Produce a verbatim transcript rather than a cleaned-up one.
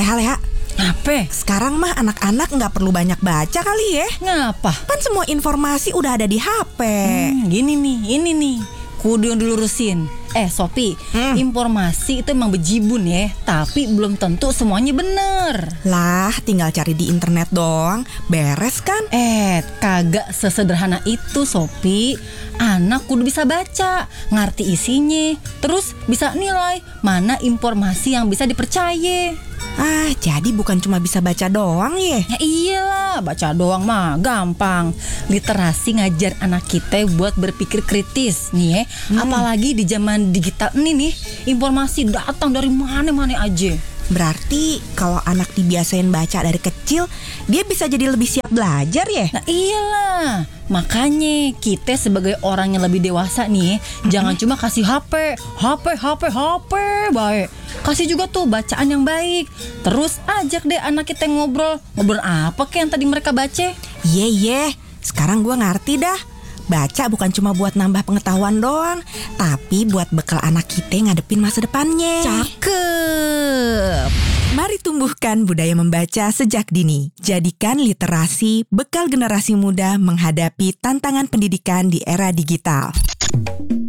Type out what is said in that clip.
Leha, Apa? sekarang mah anak-anak nggak perlu banyak baca kali ya. Ngapa? Kan semua informasi udah ada di H P. Hmm, gini nih, ini nih. Kudu yang dilurusin. Eh Sopi, Hmm. informasi itu emang bejibun ya, tapi belum tentu semuanya bener. Lah, tinggal cari di internet doang, beres kan? Eh, kagak sesederhana itu Sopi. Anak kudu bisa baca, ngerti isinya, terus bisa nilai mana informasi yang bisa dipercaya. Ah, jadi bukan cuma bisa baca doang ya? Ya iyalah, baca doang mah gampang. Literasi ngajar anak kita buat berpikir kritis nih ya. Apalagi di zaman digital ini nih, informasi datang dari mana-mana aja. Berarti kalau anak dibiasain baca dari kecil, dia bisa jadi lebih siap belajar ya? Nah iyalah, makanya kita sebagai orang yang lebih dewasa nih, jangan cuma kasih H P, H P, H P, H P, baik. Kasih juga tuh bacaan yang baik. Terus ajak deh anak kita ngobrol. Ngobrol apa kayak yang tadi mereka baca? Iya, iya. Sekarang gua ngerti dah. Baca bukan cuma buat nambah pengetahuan doang, tapi buat bekal anak kita ngadepin masa depannya. Cakep. Mari tumbuhkan budaya membaca sejak dini. Jadikan literasi bekal generasi muda menghadapi tantangan pendidikan di era digital.